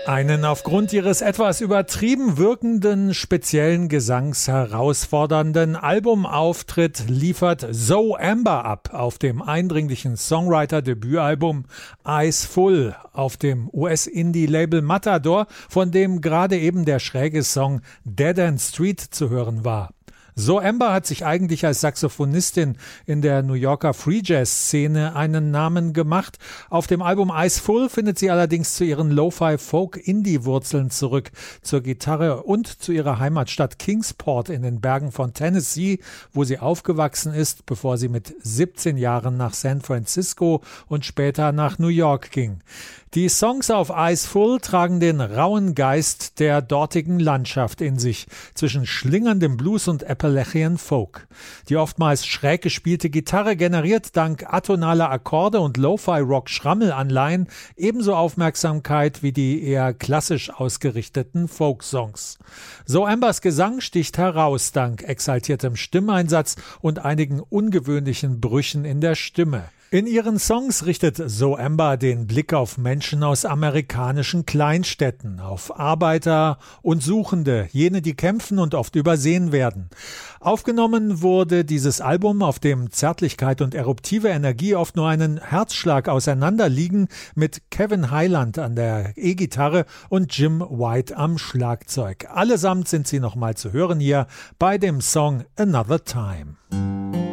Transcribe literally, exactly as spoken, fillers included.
Einen aufgrund ihres etwas übertrieben wirkenden, speziellen Gesangs herausfordernden Albumauftritt liefert Zoe Amber ab auf dem eindringlichen Songwriter-Debütalbum Eyes Full auf dem U S-Indie-Label Matador, von dem gerade eben der schräge Song Dead End Street zu hören war. Zoe Amber hat sich eigentlich als Saxophonistin in der New Yorker Free-Jazz-Szene einen Namen gemacht. Auf dem Album Eyes Full findet sie allerdings zu ihren Lo-Fi-Folk-Indie-Wurzeln zurück, zur Gitarre und zu ihrer Heimatstadt Kingsport in den Bergen von Tennessee, wo sie aufgewachsen ist, bevor sie mit siebzehn Jahren nach San Francisco und später nach New York ging. Die Songs auf Eyes Full tragen den rauen Geist der dortigen Landschaft in sich, zwischen schlingerndem Blues und Appalachian Folk. Die oftmals schräg gespielte Gitarre generiert dank atonaler Akkorde und Lo-Fi-Rock-Schrammelanleihen ebenso Aufmerksamkeit wie die eher klassisch ausgerichteten Folksongs. Zoe Ambers Gesang sticht heraus dank exaltiertem Stimmeinsatz und einigen ungewöhnlichen Brüchen in der Stimme. In ihren Songs richtet Zoe Amber den Blick auf Menschen aus amerikanischen Kleinstädten, auf Arbeiter und Suchende, jene, die kämpfen und oft übersehen werden. Aufgenommen wurde dieses Album, auf dem Zärtlichkeit und eruptive Energie oft nur einen Herzschlag auseinanderliegen, mit Kevin Hyland an der E-Gitarre und Jim White am Schlagzeug. Allesamt sind sie nochmal zu hören hier bei dem Song Another Time.